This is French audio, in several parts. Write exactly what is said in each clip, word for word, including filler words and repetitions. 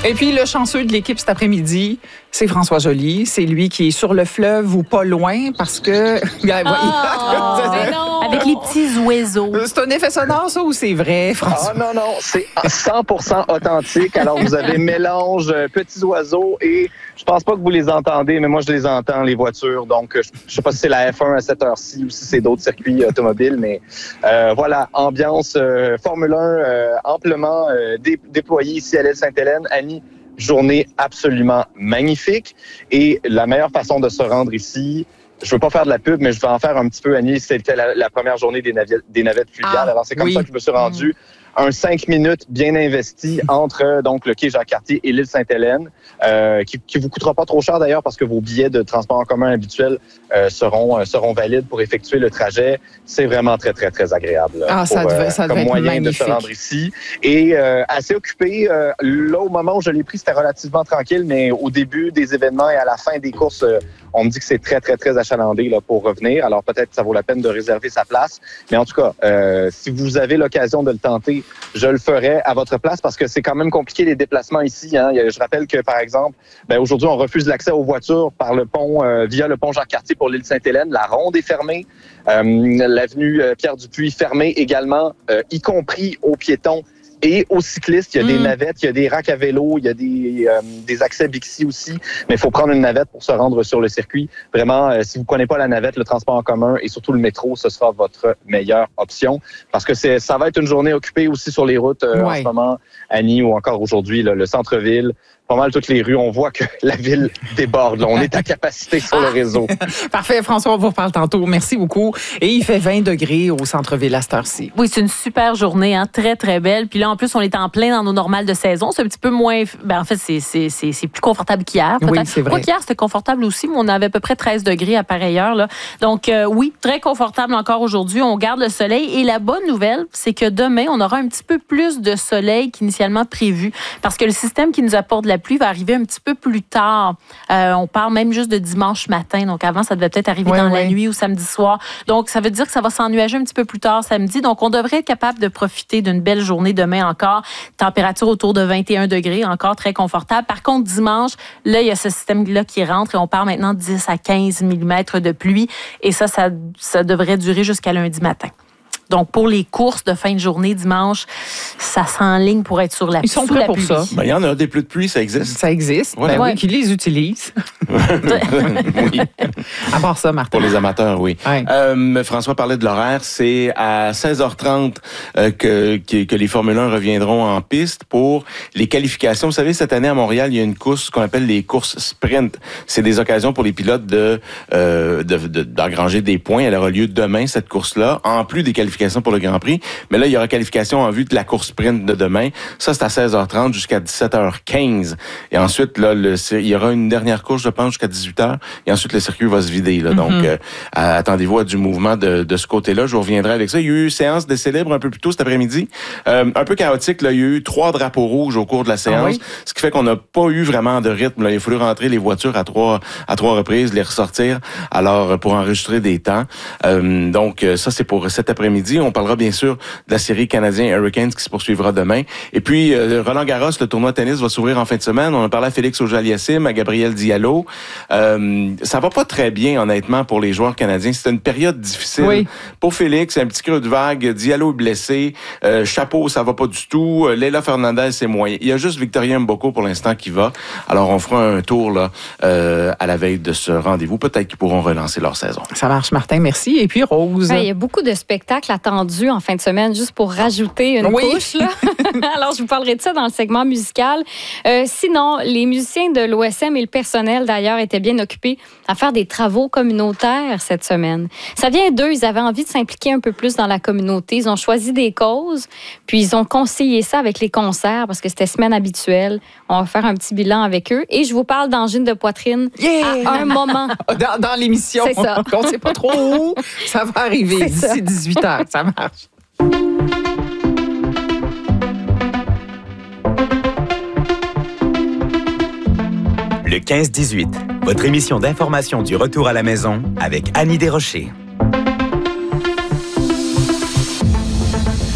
Et puis, le chanceux de l'équipe cet après-midi, c'est François Joly. C'est lui qui est sur le fleuve ou pas loin parce que... Oh, mais non. Avec les petits oiseaux. C'est un effet sonore, ça, ou c'est vrai, François? Ah non, non, c'est cent pour cent authentique. Alors, vous avez mélange euh, petits oiseaux et je pense pas que vous les entendez, mais moi, je les entends, les voitures. Donc, je, je sais pas si c'est la F un à cette heure-ci ou si c'est d'autres circuits automobiles, mais euh, voilà, ambiance euh, Formule un euh, amplement euh, dé, déployée ici à l'île Sainte-Hélène. Annie, journée absolument magnifique. Et la meilleure façon de se rendre ici, je veux pas faire de la pub, mais je vais en faire un petit peu, Annie. C'était la, la première journée des navettes, des navettes fluviales. Ah, alors, c'est comme oui. ça que je me suis rendu. Mmh. Un cinq minutes bien investi entre donc le quai Jacques-Cartier et l'île Sainte-Hélène, euh, qui, qui vous coûtera pas trop cher d'ailleurs parce que vos billets de transport en commun habituels euh, seront euh, seront valides pour effectuer le trajet. C'est vraiment très très très agréable ah, pour, ça devait, euh, ça comme devait moyen être magnifique. de se rendre ici et euh, assez occupé. Euh, là au moment où je l'ai pris, c'était relativement tranquille, mais au début des événements et à la fin des courses, euh, on me dit que c'est très très très achalandé là pour revenir. Alors peut-être que ça vaut la peine de réserver sa place, mais en tout cas, euh, si vous avez l'occasion de le tenter, je le ferai à votre place parce que c'est quand même compliqué les déplacements ici. Hein. Je rappelle que, par exemple, ben, aujourd'hui, on refuse l'accès aux voitures par le pont, euh, via le pont Jacques-Cartier pour l'île Sainte-Hélène. La ronde est fermée. Euh, l'avenue Pierre-Dupuis fermée également, euh, y compris aux piétons et aux cyclistes. Il y a mmh. des navettes, il y a des racks à vélo, il y a des, euh, des accès Bixi aussi, mais il faut prendre une navette pour se rendre sur le circuit. Vraiment, euh, si vous ne prenez pas la navette, le transport en commun et surtout le métro, ce sera votre meilleure option parce que c'est, ça va être une journée occupée aussi sur les routes euh, ouais. en ce moment, Annie, ou encore aujourd'hui, là, le centre-ville. Pas mal toutes les rues, on voit que la ville déborde. Là. On est à capacité sur le réseau. Parfait, François, on vous reparle tantôt. Merci beaucoup. Et il fait vingt degrés au centre-ville à cette heure-ci. Oui, c'est une super journée, hein, très, très belle. Puis là, en plus, on est en plein dans nos normales de saison. C'est un petit peu moins... Ben, en fait, c'est, c'est, c'est, c'est plus confortable qu'hier. Peut-être. Oui, c'est vrai. Quoi qu'hier, c'était confortable aussi, mais on avait à peu près treize degrés à pareille heure. Là. Donc, euh, oui, très confortable encore aujourd'hui. On garde le soleil. Et la bonne nouvelle, c'est que demain, on aura un petit peu plus de soleil qu'initialement prévu. Parce que le système qui nous apporte de la pluie va arriver un petit peu plus tard. Euh, on parle même juste de dimanche matin. Donc, avant, ça devait peut-être arriver ouais, dans ouais. la nuit ou samedi soir. Donc, ça veut dire que ça va s'ennuager un petit peu plus tard samedi. Donc, on devrait être capable de profiter d'une belle journée demain encore. Température autour de vingt et un degrés, encore très confortable. Par contre, dimanche, là, il y a ce système-là qui rentre et on parle maintenant de dix à quinze millimètres de pluie. Et ça, ça, ça devrait durer jusqu'à lundi matin. Donc, pour les courses de fin de journée dimanche, ça s'enligne pour être sur la, Ils sont sous prêts la pour pluie. ça. Ben, il y en a des pluies de pluie, ça existe. Ça existe. Voilà. Ben ouais. oui, qui les utilisent. oui. À part ça, Martin. Pour les amateurs, oui. Ouais. Euh, François parlait de l'horaire. C'est à seize heures trente euh, que, que, que les Formule un reviendront en piste pour les qualifications. Vous savez, cette année à Montréal, il y a une course qu'on appelle les courses sprint. C'est des occasions pour les pilotes de, euh, de, de, d'engranger des points. Elle aura lieu demain, cette course-là, en plus des qualifications pour le Grand Prix. Mais là, il y aura qualification en vue de la course sprint de demain. Ça, c'est à seize heures trente jusqu'à dix-sept heures quinze. Et ensuite, là, le, il y aura une dernière course, je pense, jusqu'à dix-huit heures. Et ensuite, le circuit va se vider. Là. Mm-hmm. Donc, euh, attendez-vous à du mouvement de, de ce côté-là. Je vous reviendrai avec ça. Il y a eu une séance d'essai libre un peu plus tôt cet après-midi. Euh, un peu chaotique. Là. Il y a eu trois drapeaux rouges au cours de la séance. Ah oui? Ce qui fait qu'on n'a pas eu vraiment de rythme. Là. Il a fallu rentrer les voitures à trois, à trois reprises, les ressortir. Alors, pour enregistrer des temps. Euh, donc, ça, c'est pour cet après-midi. On parlera bien sûr de la série canadien Hurricanes qui se poursuivra demain. Et puis, euh, Roland Garros, le tournoi de tennis va s'ouvrir en fin de semaine. On a parlé à Félix Auger-Aliassime, à Gabriel Diallo. Euh, ça va pas très bien, honnêtement, pour les joueurs canadiens. C'est une période difficile. Oui. Pour Félix, un petit creux de vague. Diallo est blessé. Euh, Chapeau, ça va pas du tout. Euh, Leila Fernandez, c'est moyen. Il y a juste Victoria Mboko pour l'instant qui va. Alors, on fera un tour là euh, à la veille de ce rendez-vous. Peut-être qu'ils pourront relancer leur saison. Ça marche, Martin. Merci. Et puis, Rose. Ouais, il y a beaucoup de spectacles attendus en fin de semaine, juste pour rajouter une oui. couche. Là. Alors, je vous parlerai de ça dans le segment musical. Euh, sinon, les musiciens de l'O S M et le personnel, d'ailleurs, étaient bien occupés à faire des travaux communautaires cette semaine. Ça vient d'eux. Ils avaient envie de s'impliquer un peu plus dans la communauté. Ils ont choisi des causes, puis ils ont conseillé ça avec les concerts parce que c'était semaine habituelle. On va faire un petit bilan avec eux. Et je vous parle d'angine de poitrine yeah! à un moment. Dans, dans l'émission. C'est ça. On ne sait pas trop où ça va arriver d'ici dix-huit heures. Ça marche. Le quinze dix-huit, votre émission d'information du retour à la maison avec Annie Desrochers.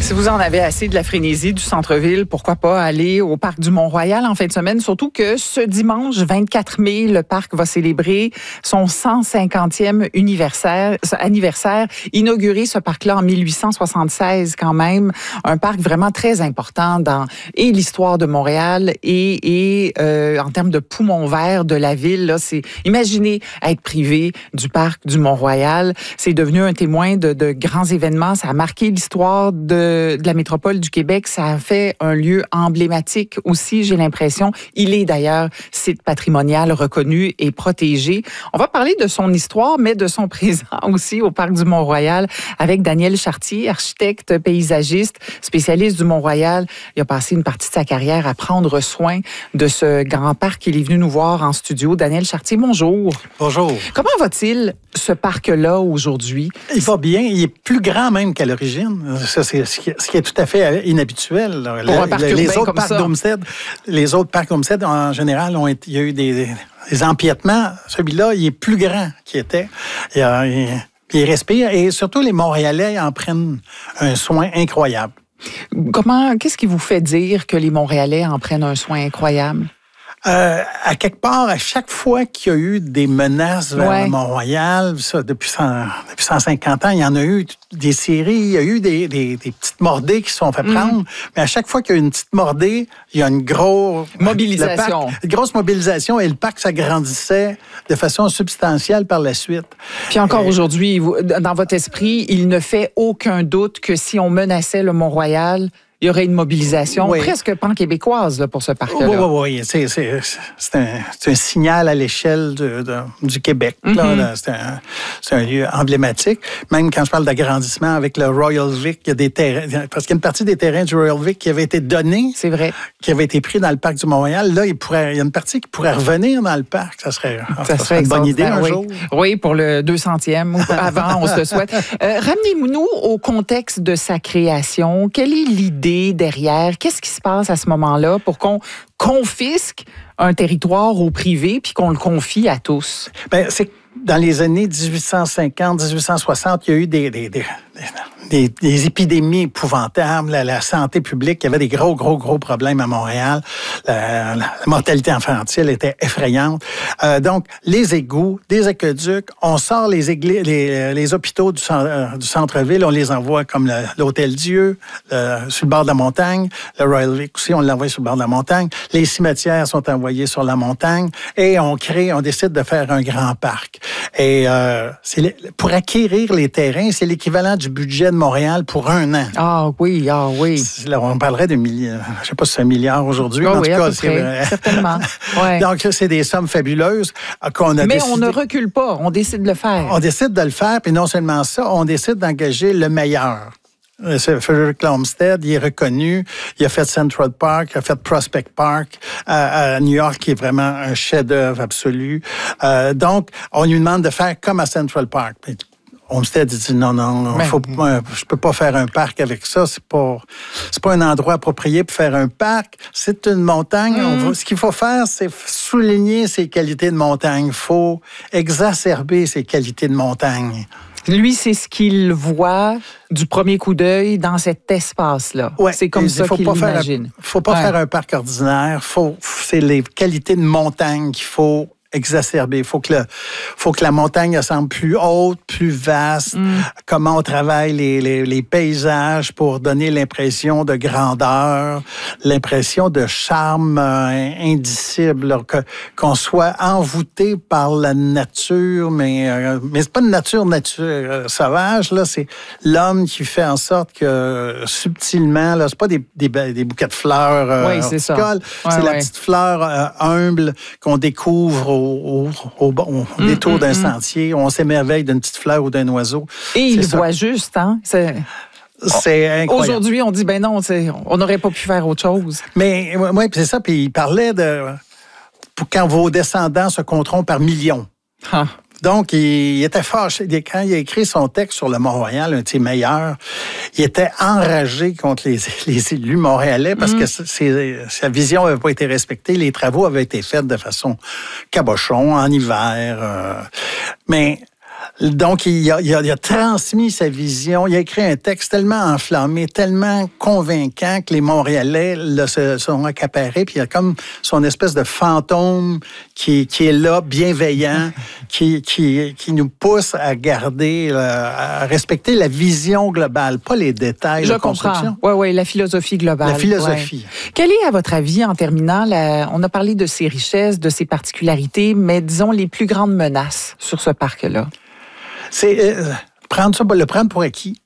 Si vous en avez assez de la frénésie du centre-ville, pourquoi pas aller au parc du Mont-Royal en fin de semaine? Surtout que ce dimanche vingt-quatre mai, le parc va célébrer son cent cinquantième anniversaire. anniversaire. Inauguré ce parc-là en mille huit cent soixante-seize quand même. Un parc vraiment très important dans et l'histoire de Montréal et, et euh, en termes de poumon vert de la ville. Là, c'est, imaginez être privé du parc du Mont-Royal. C'est devenu un témoin de, de grands événements. Ça a marqué l'histoire de de la métropole du Québec. Ça a fait un lieu emblématique aussi, j'ai l'impression. Il est d'ailleurs site patrimonial reconnu et protégé. On va parler de son histoire, mais de son présent aussi au Parc du Mont-Royal avec Daniel Chartier, architecte, paysagiste, spécialiste du Mont-Royal. Il a passé une partie de sa carrière à prendre soin de ce grand parc. Il est venu nous voir en studio. Daniel Chartier, bonjour. Bonjour. Comment va-t-il, ce parc-là, aujourd'hui? Il va bien. Il est plus grand même qu'à l'origine. Ça, c'est ce qui, ce qui est tout à fait inhabituel. Pour le, un parc le, les autres comme parcs ça. d'Homestead, les autres parcs d'Homestead, en général, ont été, il y a eu des, des empiètements. Celui-là, il est plus grand qu'il était. Il, a, il, il respire et surtout les Montréalais en prennent un soin incroyable. Comment, qu'est-ce qui vous fait dire que les Montréalais en prennent un soin incroyable? Euh, à quelque part, à chaque fois qu'il y a eu des menaces vers ouais. Mont-Royal, ça, depuis, cent, depuis cent cinquante ans, il y en a eu des séries, il y a eu des, des, des petites mordées qui se sont fait prendre, mm. mais à chaque fois qu'il y a une petite mordée, il y a une grosse mobilisation. Parc, une grosse mobilisation et le parc s'agrandissait de façon substantielle par la suite. Puis encore et... aujourd'hui, vous, dans votre esprit, il ne fait aucun doute que si on menaçait le Mont-Royal, il y aurait une mobilisation oui. presque pan-québécoise là, pour ce parc-là. Oui, oui, oui. C'est, c'est, c'est, un, c'est un signal à l'échelle de, de, du Québec. Mm-hmm. Là, là. C'est, un, c'est un lieu emblématique. Même quand je parle d'agrandissement avec le Royal Vic, il y a des terrains, parce qu'il y a une partie des terrains du Royal Vic qui avait été donnée, c'est vrai, qui avait été pris dans le parc du Mont-Royal. Là, il, pourrait, il y a une partie qui pourrait revenir dans le parc. Ça serait, ça ça serait, serait une bonne idée un oui. jour. Oui, pour le deux centième ou avant, on se le souhaite. Euh, ramenez-nous au contexte de sa création. Quelle est l'idée derrière? Qu'est-ce qui se passe à ce moment-là pour qu'on confisque un territoire au privé puis qu'on le confie à tous? Bien, c'est dans les années dix-huit cent cinquante, dix-huit cent soixante, il y a eu des, des, des, des, des épidémies épouvantables, la, la santé publique, il y avait des gros, gros, gros problèmes à Montréal. La, la mortalité infantile était effrayante. Euh, donc, les égouts, des aqueducs, on sort les, églises, les, les hôpitaux du, euh, du centre-ville, on les envoie comme le, l'Hôtel-Dieu, le, sur le bord de la montagne. Le Royal Vic aussi, on l'envoie sur le bord de la montagne. Les cimetières sont envoyés sur la montagne et on crée, on décide de faire un grand parc. Et euh, c'est les, pour acquérir les terrains, c'est l'équivalent du budget de Montréal pour un an. Ah oui, ah oui. Là, on parlerait de milliards. Je ne sais pas si c'est un milliard aujourd'hui. Oh, en oui, tout cas, c'est certainement. Ouais. Donc, c'est des sommes fabuleuses qu'on a Mais décidé... on ne recule pas, on décide de le faire. On décide de le faire, puis non seulement ça, on décide d'engager le meilleur. Frederick Olmsted, il est reconnu. Il a fait Central Park, il a fait Prospect Park à, à New York, qui est vraiment un chef-d'œuvre absolu. Euh, donc, on lui demande de faire comme à Central Park. Puis, Olmsted dit non, non, Mais... faut, je peux pas faire un parc avec ça. C'est pas, c'est pas un endroit approprié pour faire un parc. C'est une montagne. Mm. On va, ce qu'il faut faire, c'est souligner ses qualités de montagne. Il faut exacerber ses qualités de montagne. Lui, c'est ce qu'il voit du premier coup d'œil dans cet espace-là. Ouais, c'est comme ça qu'il l'imagine. Il ne faut pas ouais. faire un parc ordinaire. Faut, c'est les qualités de montagne qu'il faut exacerber. Il faut que, le, faut que la montagne semble plus haute, plus vaste. Mm. Comment on travaille les, les, les paysages pour donner l'impression de grandeur, l'impression de charme euh, indicible, là, que, qu'on soit envoûté par la nature, mais, euh, mais c'est pas une nature, nature euh, sauvage, là, c'est l'homme qui fait en sorte que euh, subtilement, là, c'est pas des, des, des bouquets de fleurs euh, oui, c'est ça. Ouais, c'est ouais. la petite fleur euh, humble qu'on découvre au Au, au, au mm, détour mm, d'un mm. sentier, on s'émerveille d'une petite fleur ou d'un oiseau. Et il voit juste, hein? C'est, c'est incroyable. Aujourd'hui, on dit, ben non, on n'aurait pas pu faire autre chose. Mais oui, c'est ça. Puis il parlait de pour quand vos descendants se compteront par millions. Ah. Donc, il était fâché. Quand il a écrit son texte sur le Mont-Royal, un de ses meilleurs, il était enragé contre les, les élus montréalais parce mmh. que ses, sa vision n'avait pas été respectée. Les travaux avaient été faits de façon cabochon, en hiver. Euh, mais Donc, il a, il, a, il a transmis sa vision. Il a écrit un texte tellement enflammé, tellement convaincant que les Montréalais le, se sont accaparés. Puis il y a comme son espèce de fantôme qui, qui est là, bienveillant, qui, qui, qui nous pousse à garder, à respecter la vision globale, pas les détails Je de construction. comprends. Oui, oui, la philosophie globale. La philosophie. Ouais. Quelle est, à votre avis, en terminant, la, on a parlé de ses richesses, de ses particularités, mais disons les plus grandes menaces sur ce parc-là? C'est euh, prendre ça, le prendre pour acquis.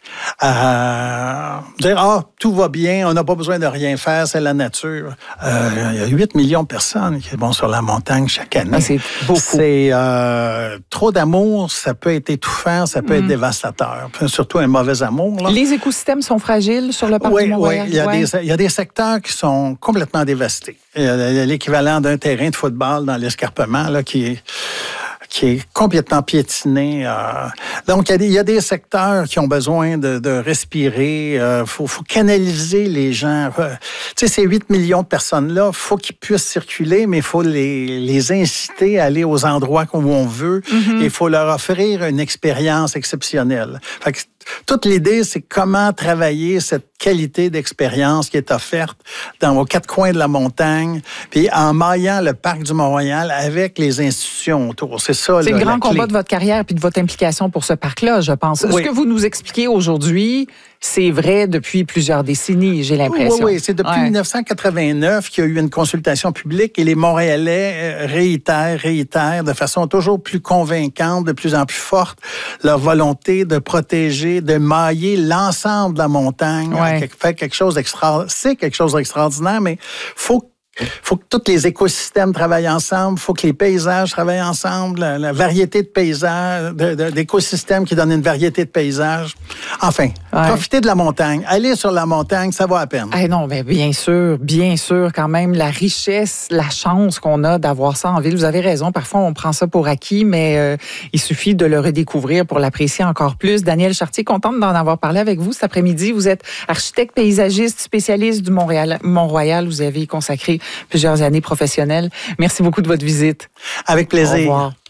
Euh, dire, ah, tout va bien, on n'a pas besoin de rien faire, c'est la nature. Euh, il y a huit millions de personnes qui vont sur la montagne chaque année. Ah, c'est beaucoup. C'est euh, trop d'amour, ça peut être étouffant, ça peut mm. être dévastateur. Surtout un mauvais amour. Là. Les écosystèmes sont fragiles sur le parc oui, du Mont-Royal? Oui, il y, a ouais. des, il y a des secteurs qui sont complètement dévastés. Il y a l'équivalent d'un terrain de football dans l'escarpement là, qui est... qui est complètement piétiné. Euh. Donc, il y, a des, il y a des secteurs qui ont besoin de, de respirer. Il euh, faut, faut canaliser les gens. Euh, tu sais, ces huit millions de personnes-là, il faut qu'ils puissent circuler, mais il faut les, les inciter à aller aux endroits où on veut. Mm-hmm. Et il faut leur offrir une expérience exceptionnelle. Fait que, toute l'idée, c'est comment travailler cette qualité d'expérience qui est offerte dans aux quatre coins de la montagne, puis en maillant le parc du Mont-Royal avec les institutions autour. C'est ça. C'est là, le grand la combat clé. de votre carrière puis de votre implication pour ce parc-là, je pense. Oui. Ce que vous nous expliquez aujourd'hui, c'est vrai depuis plusieurs décennies, j'ai l'impression. Oui, oui, c'est depuis ouais. dix-neuf cent quatre-vingt-neuf qu'il y a eu une consultation publique et les Montréalais réitèrent, réitèrent de façon toujours plus convaincante, de plus en plus forte, leur volonté de protéger, de mailler l'ensemble de la montagne, ouais. faire quelque chose d'extraordinaire. C'est quelque chose d'extraordinaire, mais faut faut que tous les écosystèmes travaillent ensemble, faut que les paysages travaillent ensemble, la, la variété de paysages, de, de, d'écosystèmes qui donnent une variété de paysages. Enfin, ouais. profitez de la montagne. Allez sur la montagne, ça vaut à peine. Eh non, mais bien sûr, bien sûr, quand même, la richesse, la chance qu'on a d'avoir ça en ville. Vous avez raison, parfois on prend ça pour acquis, mais euh, il suffit de le redécouvrir pour l'apprécier encore plus. Daniel Chartier, contente d'en avoir parlé avec vous cet après-midi. Vous êtes architecte paysagiste, spécialiste du Montréal, Mont-Royal. Vous avez consacré plusieurs années professionnelles. Merci beaucoup de votre visite. Avec plaisir. Au revoir.